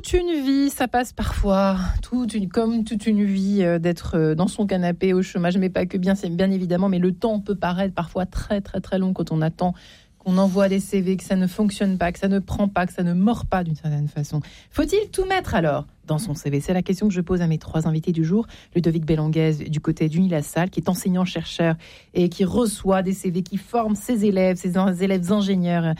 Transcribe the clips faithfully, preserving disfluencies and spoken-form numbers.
toute une vie, ça passe parfois, toute une, comme toute une vie, euh, d'être euh, dans son canapé au chômage, mais pas que bien, c'est bien évidemment, mais le temps peut paraître parfois très très très long quand on attend, qu'on envoie des C V, que ça ne fonctionne pas, que ça ne prend pas, que ça ne mord pas d'une certaine façon. Faut-il tout mettre alors dans son C V? C'est la question que je pose à mes trois invités du jour. Ludovic Bellanguez du côté d'Unilassal, qui est enseignant-chercheur et qui reçoit des C V, qui forme ses élèves, ses élèves ingénieurs euh,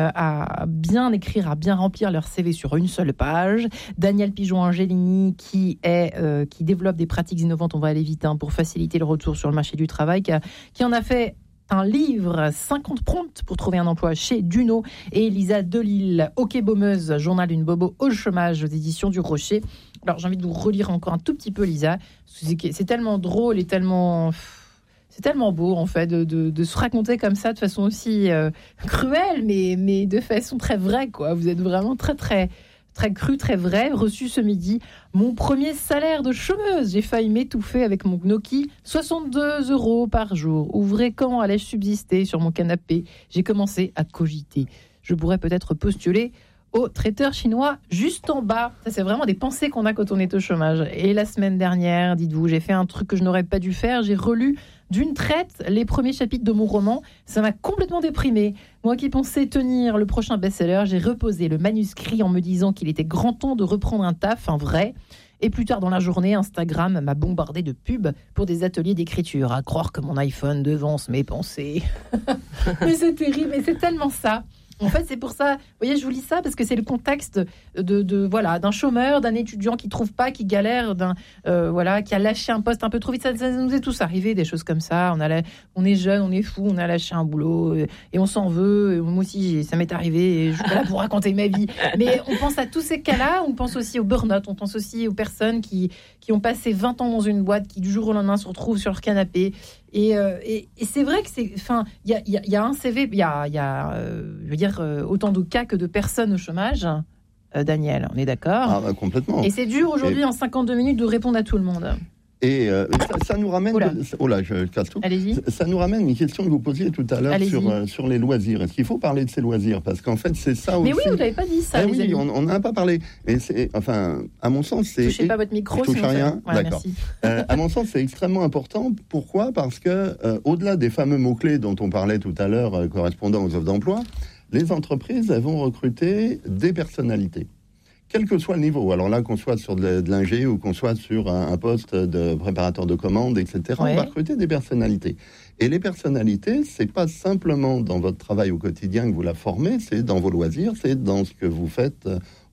à bien écrire, à bien remplir leur C V sur une seule page. Daniel Pigeon-Angelini, qui, est, euh, qui développe des pratiques innovantes, on va aller vite, hein, pour faciliter le retour sur le marché du travail, qui, a, qui en a fait un livre, cinquante prompts pour trouver un emploi chez Duno, et Elisa Delille, hockey-baumeuse, journal d'une bobo au chômage aux éditions du Rocher. Alors j'ai envie de vous relire encore un tout petit peu, Lisa, c'est, c'est tellement drôle et tellement... C'est tellement beau, en fait, de, de, de se raconter comme ça de façon aussi euh, cruelle, mais, mais de façon très vraie, quoi. Vous êtes vraiment très, très... très cru, très vrai, reçu ce midi mon premier salaire de chômeuse. J'ai failli m'étouffer avec mon gnocchi, soixante-deux euros par jour. Ouvrez, comment allais-je subsister sur mon canapé? J'ai commencé à cogiter. Je pourrais peut-être postuler au traiteur chinois juste en bas. Ça, c'est vraiment des pensées qu'on a quand on est au chômage. Et la semaine dernière, dites-vous, j'ai fait un truc que je n'aurais pas dû faire. J'ai relu d'une traite les premiers chapitres de mon roman. Ça m'a complètement déprimée. Moi qui pensais tenir le prochain best-seller, j'ai reposé le manuscrit en me disant qu'il était grand temps de reprendre un taf, un vrai. Et plus tard dans la journée, Instagram m'a bombardé de pubs pour des ateliers d'écriture. À croire que mon iPhone devance mes pensées. Mais c'est terrible, mais c'est tellement ça. En fait, c'est pour ça, vous voyez, je vous lis ça parce que c'est le contexte de, de voilà, d'un chômeur, d'un étudiant qui trouve pas, qui galère, d'un euh, voilà, qui a lâché un poste un peu trop vite. Ça, ça nous est tous arrivé, des choses comme ça. On a la, on est jeune, on est fou, on a lâché un boulot et, et on s'en veut. Et moi aussi, ça m'est arrivé. Et je suis pas là pour raconter ma vie. Mais on pense à tous ces cas-là. On pense aussi au burn-out. On pense aussi aux personnes qui qui ont passé vingt ans dans une boîte, qui du jour au lendemain se retrouvent sur leur canapé. Et, euh, et, et c'est vrai que c'est, enfin, il y a, y, a, y a un C V, il y a, y a euh, je veux dire, euh, autant de cas que de personnes au chômage. Euh, Daniel, on est d'accord? Ah bah complètement. Et c'est dur aujourd'hui, et... en cinquante-deux minutes, de répondre à tout le monde. Et euh, ça, ça nous ramène... Oula. De... Oh là, je casse tout. Allez-y. Ça, ça nous ramène une question que vous posiez tout à l'heure sur, euh, sur les loisirs. Est-ce qu'il faut parler de ces loisirs? Parce qu'en fait, c'est ça aussi... Mais oui, vous n'avez pas dit ça, eh les oui, amis. on n'en a pas parlé. Et c'est, enfin, à mon sens, c'est... Touchez pas votre micro, je touche à rien. Voilà, d'accord. merci. Euh, à mon sens, c'est extrêmement important. Pourquoi? Parce que, euh, au-delà des fameux mots-clés dont on parlait tout à l'heure, euh, correspondant aux offres d'emploi, les entreprises, elles vont recruter des personnalités. Quel que soit le niveau, alors là, qu'on soit sur de, de l'ingé ou qu'on soit sur un, un poste de préparateur de commandes, et cetera, ouais. On va recruter des personnalités. Et les personnalités, c'est pas simplement dans votre travail au quotidien que vous la formez, c'est dans vos loisirs, c'est dans ce que vous faites,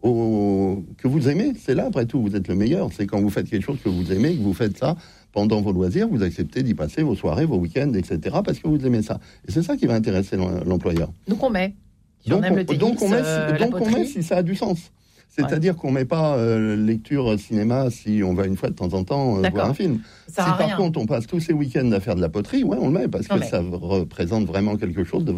au, que vous aimez. C'est là, après tout, vous êtes le meilleur. C'est quand vous faites quelque chose que vous aimez, que vous faites ça pendant vos loisirs, vous acceptez d'y passer vos soirées, vos week-ends, et cetera, parce que vous aimez ça. Et c'est ça qui va intéresser l'employeur. Donc on met. Si donc, on aime on, le tennis, donc on met, euh, donc on met si ça a du sens. C'est-à-dire ouais. qu'on ne met pas euh, lecture cinéma si on va une fois de temps en temps euh, voir un film. Ça si par rien. contre on passe tous ces week-ends à faire de la poterie, ouais, on le met parce non que mais... ça représente vraiment quelque chose de